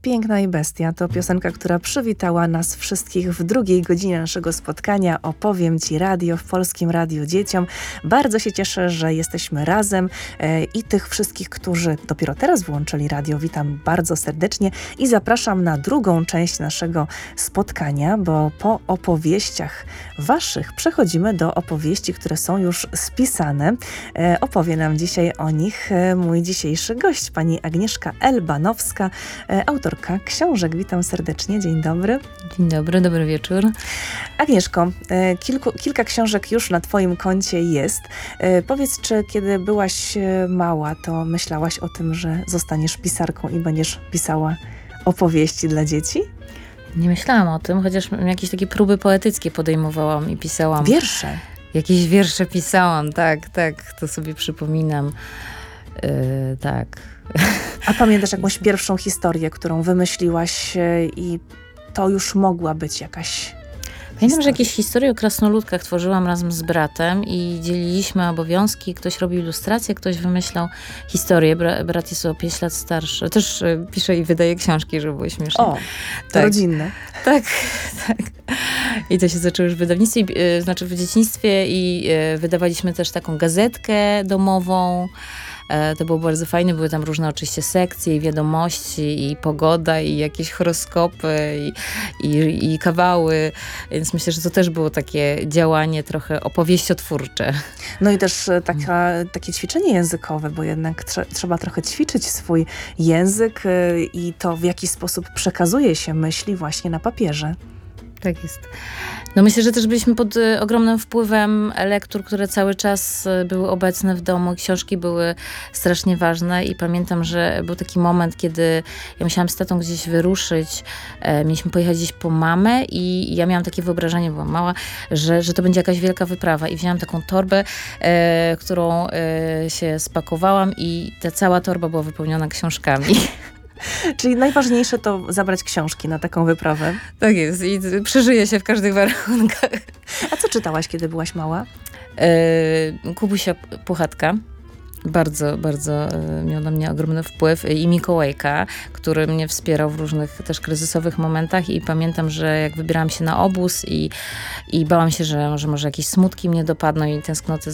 Piękna i bestia to piosenka, która przywitała nas wszystkich w drugiej godzinie naszego spotkania. Opowiem Ci radio w Polskim Radiu Dzieciom. Bardzo się cieszę, że jesteśmy razem i tych wszystkich, którzy dopiero teraz włączyli radio, witam bardzo serdecznie i zapraszam na drugą część naszego spotkania, bo po opowieściach waszych przechodzimy do opowieści, które są już spisane. Opowie nam dzisiaj o nich mój dzisiejszy gość, pani Agnieszka Elbanowska, autorka książek. Witam serdecznie, dzień dobry. Dzień dobry, dobry wieczór. Agnieszko, kilka książek już na twoim koncie jest. Powiedz, czy kiedy byłaś mała, to myślałaś o tym, że zostaniesz pisarką i będziesz pisała opowieści dla dzieci? Nie myślałam o tym, chociaż jakieś takie próby poetyckie podejmowałam i pisałam. Wiersze? Jakieś wiersze pisałam, tak, to sobie przypominam. Tak. A pamiętasz jakąś pierwszą historię, którą wymyśliłaś i to już mogła być jakaś Pamiętam, że jakieś historie o krasnoludkach tworzyłam razem z bratem i dzieliliśmy obowiązki. Ktoś robił ilustrację, ktoś wymyślał historię. Brat jest o 5 lat starszy. Też pisze i wydaje książki, żeby było śmiesznie. O, to tak. Rodzinne. Tak. I to się zaczęło już w wydawnictwie, znaczy w dzieciństwie i wydawaliśmy też taką gazetkę domową. To było bardzo fajne, były tam różne oczywiście sekcje i wiadomości i pogoda i jakieś horoskopy i kawały, więc myślę, że to też było takie działanie trochę opowieściotwórcze. No i też takie ćwiczenie językowe, bo jednak trzeba trochę ćwiczyć swój język i to, w jaki sposób przekazuje się myśli właśnie na papierze. Tak jest. No myślę, że też byliśmy pod ogromnym wpływem lektur, które cały czas były obecne w domu. Książki były strasznie ważne i pamiętam, że był taki moment, kiedy ja musiałam z tatą gdzieś wyruszyć. Mieliśmy pojechać gdzieś po mamę i ja miałam takie wyobrażenie, byłam mała, że to będzie jakaś wielka wyprawa. I wzięłam taką torbę, którą się spakowałam i ta cała torba była wypełniona książkami. Czyli najważniejsze to zabrać książki na taką wyprawę. Tak jest i przeżyje się w każdych warunkach. A co czytałaś, kiedy byłaś mała? Kubusia Puchatka. Bardzo, bardzo miał na mnie ogromny wpływ i Mikołajka, który mnie wspierał w różnych też kryzysowych momentach i pamiętam, że jak wybierałam się na obóz i bałam się, że może jakieś smutki mnie dopadną i tęsknoty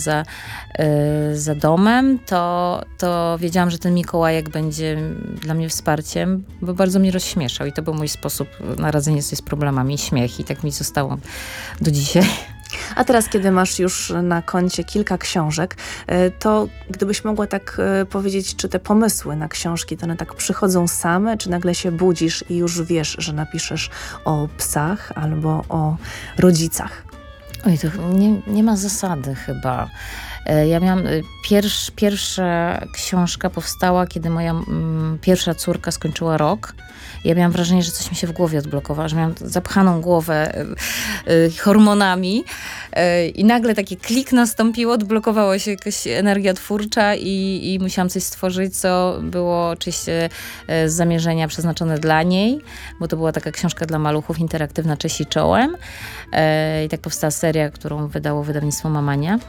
za domem, to wiedziałam, że ten Mikołajek będzie dla mnie wsparciem, bo bardzo mnie rozśmieszał i to był mój sposób na radzenie sobie z problemami, śmiech i tak mi zostało do dzisiaj. A teraz, kiedy masz już na koncie kilka książek, to gdybyś mogła tak powiedzieć, czy te pomysły na książki, to one tak przychodzą same, czy nagle się budzisz i już wiesz, że napiszesz o psach albo o rodzicach? Oj, to nie ma zasady chyba. Ja miałam, pierwsza książka powstała, kiedy moja pierwsza córka skończyła rok. Ja miałam wrażenie, że coś mi się w głowie odblokowało, że miałam zapchaną głowę hormonami i nagle taki klik nastąpił, odblokowała się jakaś energia twórcza i musiałam coś stworzyć, co było oczywiście z zamierzenia przeznaczone dla niej, bo to była taka książka dla maluchów, interaktywna Cześć i czołem. I tak powstała seria, którą wydało wydawnictwo Mamania.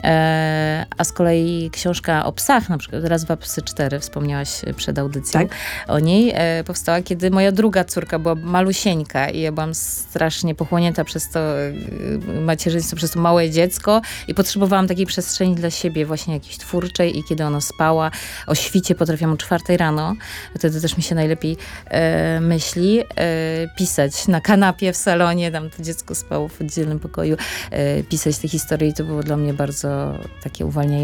A z kolei książka o psach, na przykład Raz, dwa, psy, 4, wspomniałaś przed audycją o niej, powstała, kiedy moja druga córka była malusieńka i ja byłam strasznie pochłonięta przez to macierzyństwo, przez to małe dziecko i potrzebowałam takiej przestrzeni dla siebie właśnie jakiejś twórczej i kiedy ona spała, o świcie potrafiłam o 4 rano, wtedy też mi się najlepiej myśli, pisać na kanapie w salonie, tam to dziecko spało w oddzielnym pokoju, pisać te historie i to było dla mnie bardzo takie uwalniające.